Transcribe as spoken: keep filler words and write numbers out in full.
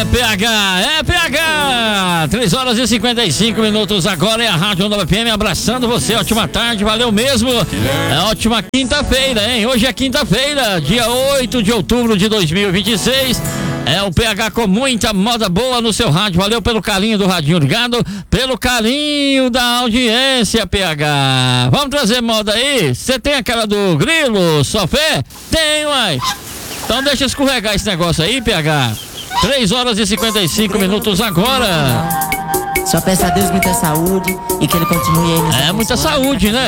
P H, é P H! três horas e cinquenta e cinco minutos agora é a Rádio Nova P M abraçando você, ótima tarde, valeu mesmo. É ótima quinta-feira, hein? Hoje é quinta-feira, dia oito de outubro de dois mil e vinte e seis. É o P H com muita moda boa no seu rádio. Valeu pelo carinho do radinho ligado, pelo carinho da audiência, P H. Vamos trazer moda aí? Você tem aquela do grilo, só fé? Tem, uai. Então deixa escorregar esse negócio aí, P H. três horas e cinquenta e cinco minutos agora. Só peço a Deus muita saúde e que ele continue aí. É, muita saúde, né?